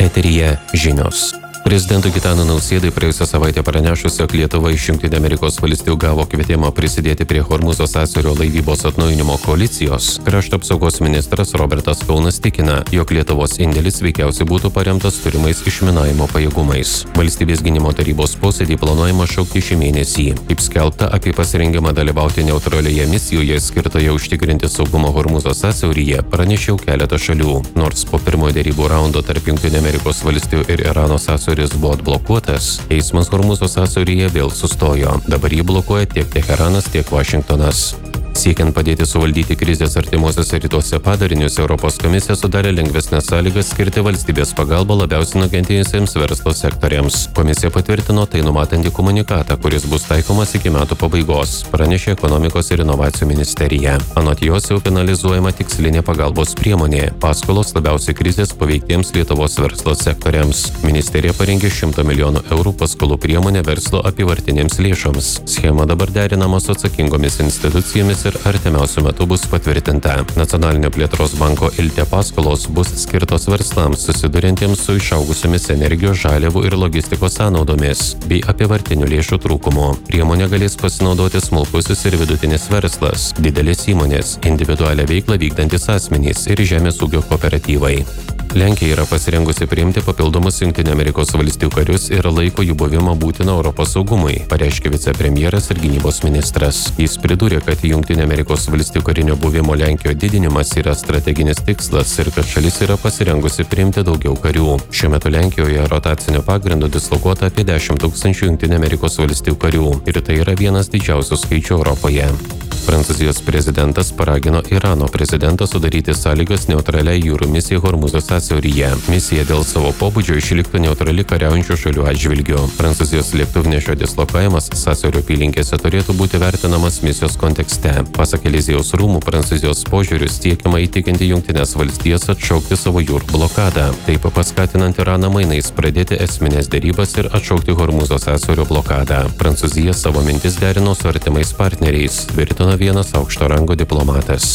Eteryje žinios. Prezidentui Gitanui Nausėdai praėjusią savaitę pranešus, jog Lietuva iš Jungtinių Amerikos valstijų gavo kvietimą prisidėti prie Hormūzo sąsiaurio laivybos atnaujinimo koalicijos, krašto apsaugos ministras Robertas Kaunas tikina, jog Lietuvos indėlis veikiausiai būtų paremtas turimais išminavimo pajėgumais. Valstybės gynimo tarybos posėdį planuojama šaukti šį mėnesį. Kaip skelbta, apie pasirengimą dalyvauti neutralioje misijoje skirtoje užtikrinti saugumą Hormūzo sąsiauryje pranešė jau keletą šalių. Nors po pirmojo derybų raundo tarp Jungtinių Amerikos valstijų ir Irano sąsiaurio buvo atblokuotas, eismas Hormūzo sąsiauryje vėl sustojo. Dabar jį blokuoja tiek Teheranas, tiek Vašingtonas. Siekiant padėti suvaldyti krizės artimuosiuose rytuose padarinius, Europos komisija sudarė lengvesnės sąlygas skirti valstybės pagalbą labiausiai nukentėjusiems verslo sektoriams. Komisija patvirtino tai numatantį komunikatą, kuris bus taikomas iki metų pabaigos, pranešė Ekonomikos ir inovacijų ministerija. Anot jos jau finalizuojama tikslinė pagalbos priemonė – paskolos labiausiai krizės paveiktiems Lietuvos verslo sektoriams. Ministerija parengė 100 milijonų eurų paskolų priemonę verslo apyvartinėms lėšoms. Schema dabar derinama su atsakingomis institucijomis ir artimiausiu metu bus patvirtinta. Nacionalinio plėtros banko ILTE paskolos bus skirtos verslams susiduriantiems su išaugusiomis energijos, žaliavų ir logistikos sąnaudomis bei apyvartinių lėšų trūkumu. Priemonė galės pasinaudoti smulkusis ir vidutinis verslas, didelės įmonės, individualią veiklą vykdantis asmenys ir žemės ūkio kooperatyvai. Lenkija yra pasirengusi priimti papildomus Jungtinių Amerikos valstijų karius ir laiko jų buvimą būtiną Europos saugumui, pareiškė vicepremjeras ir gynybos ministras. Jis pridūrė, kad Jungtinių Amerikos valstijų karinio buvimo Lenkijoje didinimas yra strateginis tikslas ir kad šalis yra pasirengusi priimti daugiau karių. Šiuo metu Lenkijoje rotaciniu pagrindu dislokuota apie 10 000 Jungtinių Amerikos valstijų karių ir tai yra vienas didžiausių skaičių Europoje. Prancūzijos prezidentas paragino Irano prezidentą sudaryti sąlygas neutraliai jūrų misijai Hormūzo sąsiauryje. Misija dėl savo pobūdžio išliktų neutrali kariaujančių šalių atžvilgiu. Prancūzijos lėktuvnešio dislokavimas sąsiaurio apylinkėse turėtų būti vertinamas misijos kontekste. Pasak Eliziejaus rūmų, Prancūzijos požiūriu siekiama įtikinti Jungtines valstijas atšaukti savo jūrų blokadą, taip paskatinant Iraną mainais pradėti esminės derybas ir atšaukti Hormūzo sąsiaurio blokadą. Prancūzija savo mintis derino su artimais partneriais, tvirtino vienas aukšto rango diplomatas.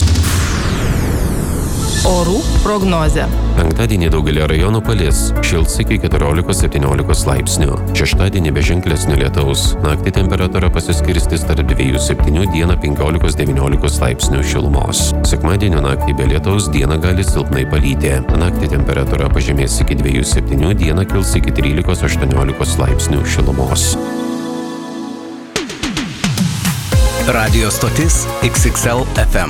Orų prognozė. Penktadienį daugelį rajonų palis, šils iki 14–17 laipsnių. Šeštadienį be ženklesnio lietaus. Naktį temperatūra pasiskirstys tarp 2–7, dieną 15–19 laipsnių šilumos. Sekmadienio naktį be lietaus dieną gali silpnai palyti. Naktį temperatūra pažemės iki 2–7, dieną kils iki 13–18 laipsnių šilumos. Radio stotis XXL FM.